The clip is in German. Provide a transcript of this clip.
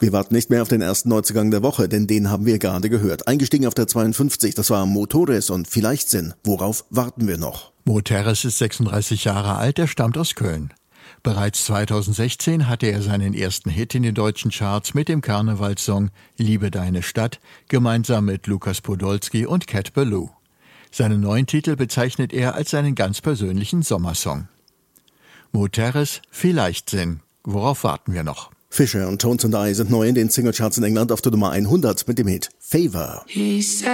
Wir warten nicht mehr auf den ersten Neuzugang der Woche, denn den haben wir gerade gehört. Eingestiegen auf der 52, das war Motores und Vielleicht Sinn. Worauf warten wir noch? Motores ist 36 Jahre alt, er stammt aus Köln. Bereits 2016 hatte er seinen ersten Hit in den deutschen Charts mit dem Karnevalssong Liebe deine Stadt, gemeinsam mit Lukas Podolski und Cat Ballou. Seinen neuen Titel bezeichnet er als seinen ganz persönlichen Sommersong. Motores, Vielleicht Sinn. Worauf warten wir noch? Fisher und Tones and I sind neu in den Singlecharts in England auf der Nummer 100 mit dem Hit Favor.